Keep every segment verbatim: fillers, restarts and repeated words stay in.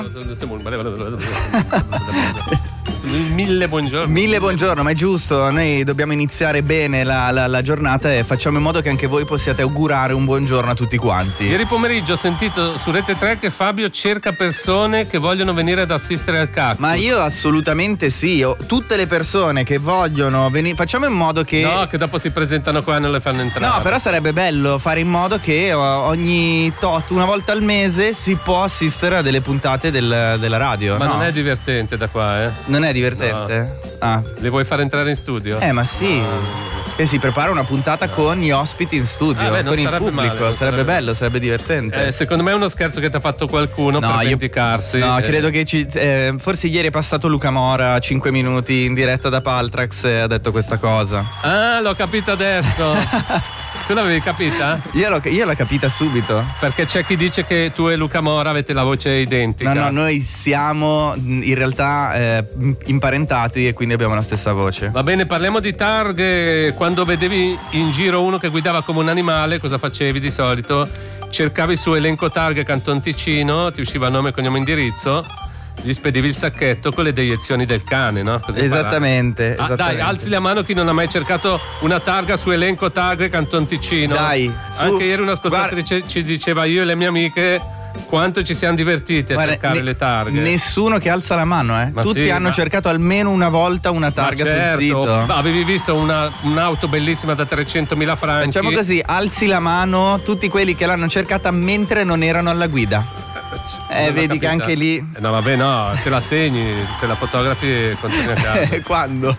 Mille buongiorno. Mille buongiorno, ma è giusto, noi dobbiamo iniziare bene la, la, la giornata e facciamo in modo che anche voi possiate augurare un buongiorno a tutti quanti. Ieri pomeriggio ho sentito su Rete tre che Fabio cerca persone che vogliono venire ad assistere al cactus. Ma io assolutamente sì, io, tutte le persone che vogliono venire, facciamo in modo che... No, che dopo si presentano qua e non le fanno entrare. No, però sarebbe bello fare in modo che ogni tot, una volta al mese, si può assistere a delle puntate del, della radio. Ma no? non è divertente da qua, eh? Non è divertente? No. Ah. Le vuoi fare entrare in studio? Eh, ma sì. E si prepara una puntata con gli ospiti in studio, ah, beh, con il pubblico. Male, sarebbe, sarebbe bello, sarebbe divertente. Eh, secondo me è uno scherzo che ti ha fatto qualcuno no, per vendicarsi. Io, no, eh. credo che ci, eh, forse ieri è passato Luca Mora cinque minuti in diretta da Paltrax e ha detto questa cosa. Ah, l'ho capito adesso. Tu l'avevi capita? Io l'ho, io l'ho capita subito. Perché c'è chi dice che tu e Luca Mora avete la voce identica. No, no, noi siamo in realtà eh, imparentati e quindi abbiamo la stessa voce. Va bene, parliamo di targhe. Quando vedevi in giro uno che guidava come un animale, cosa facevi di solito? Cercavi su elenco targhe Canton Ticino, ti usciva nome, cognome, indirizzo, gli spedivi il sacchetto con le deiezioni del cane, no? Così esattamente, ah, esattamente. Dai, alzi la mano chi non ha mai cercato una targa su elenco targhe Canton Ticino. Dai, su, anche ieri un'ascoltatrice guarda, ci diceva, io e le mie amiche quanto ci siamo divertiti a guarda, cercare ne, le targhe. Nessuno che alza la mano, eh. Ma tutti sì, hanno ma... cercato almeno una volta una targa certo, sul sito. Avevi visto una, un'auto bellissima da trecentomila franchi. Facciamo così, alzi la mano tutti quelli che l'hanno cercata mentre non erano alla guida. Eh, non vedi che anche lì. No, vabbè, no, te la segni, te la fotografi e continui a casa. Quando?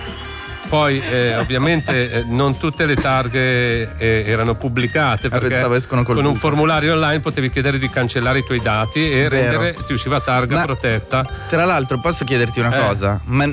Poi, eh, ovviamente, eh, non tutte le targhe eh, erano pubblicate perché con buco. Un formulario online potevi chiedere di cancellare i tuoi dati e Vero. rendere, ti usciva targa Ma, protetta. Tra l'altro, posso chiederti una eh. cosa? Ma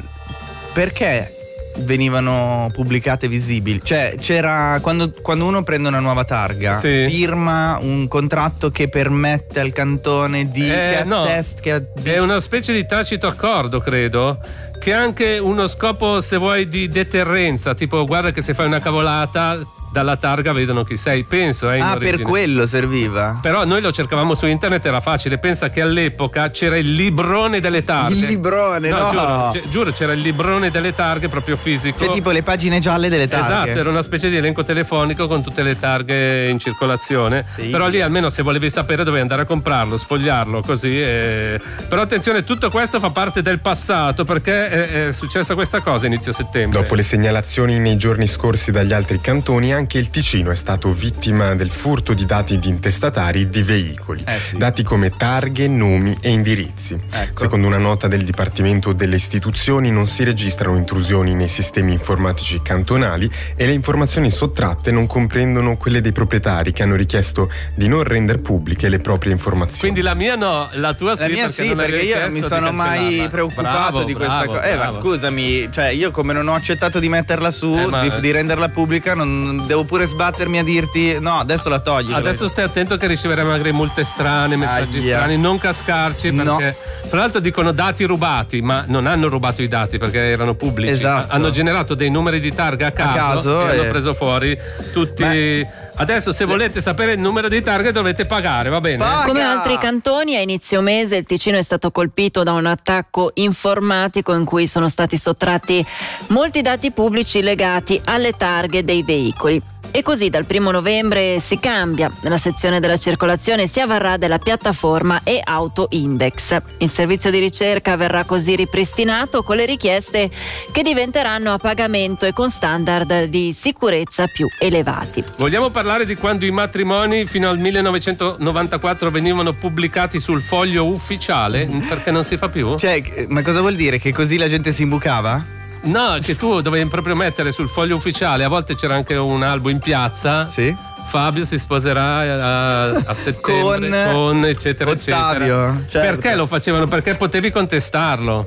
perché venivano pubblicate visibili? Cioè c'era quando, quando uno prende una nuova targa sì. firma un contratto che permette al cantone di eh, che no, attest, che att- è una specie di tacito accordo, credo, che ha anche uno scopo, se vuoi, di deterrenza, tipo guarda che se fai una cavolata dalla targa vedono chi sei, penso. Eh, in ah, origine. per quello serviva. Però noi lo cercavamo su internet, era facile. Pensa che all'epoca c'era il librone delle targhe. Il librone, no? no. Giuro, c- giuro, c'era il librone delle targhe proprio fisico. Cioè tipo le pagine gialle delle targhe. Esatto, era una specie di elenco telefonico con tutte le targhe in circolazione. Sì. Però lì almeno se volevi sapere dovevi andare a comprarlo, sfogliarlo, così. E... Però attenzione, tutto questo fa parte del passato perché è, è successa questa cosa inizio settembre. Dopo le segnalazioni nei giorni scorsi dagli altri cantoni, anche il Ticino è stato vittima del furto di dati di intestatari di veicoli, eh sì. dati come targhe, nomi e indirizzi. Ecco. Secondo una nota del Dipartimento delle Istituzioni non si registrano intrusioni nei sistemi informatici cantonali e le informazioni sottratte non comprendono quelle dei proprietari che hanno richiesto di non rendere pubbliche le proprie informazioni. Quindi la mia no, la tua sì, la mia perché, sì, non perché io non mi sono mai preoccupato bravo, di questa bravo, cosa. Eh, bravo. ma scusami, cioè io come non ho accettato di metterla su, eh, ma... di, di renderla pubblica, non devo pure sbattermi a dirti no, adesso la togli. Adesso stai attento che riceverai magari multe strane, messaggi Aia. strani, non cascarci perché No. fra l'altro dicono dati rubati, ma non hanno rubato i dati perché erano pubblici. Esatto. Hanno generato dei numeri di targa a caso, A caso e e... hanno preso fuori tutti. Beh. Adesso se volete sapere il numero di targhe dovete pagare, va bene? Paga! Come altri cantoni, a inizio mese il Ticino è stato colpito da un attacco informatico in cui sono stati sottratti molti dati pubblici legati alle targhe dei veicoli. E così dal primo novembre si cambia. La sezione della circolazione si avvarrà della piattaforma e-Auto Index. Il servizio di ricerca verrà così ripristinato con le richieste che diventeranno a pagamento e con standard di sicurezza più elevati. Vogliamo parlare di quando i matrimoni fino al millenovecentonovantaquattro venivano pubblicati sul foglio ufficiale? Perché non si fa più? Cioè, ma cosa vuol dire? Che così la gente si imbucava? No, che tu dovevi proprio mettere sul foglio ufficiale. A volte c'era anche un albo in piazza. Sì. Fabio si sposerà a, a settembre con, con eccetera Ottavio, eccetera. certo. Perché lo facevano? Perché potevi contestarlo.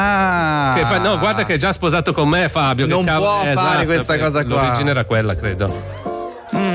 Ah, che fa, no, guarda che è già sposato con me Fabio. Non che può cavolo, fare esatto, questa cosa qua. L'origine era quella, credo.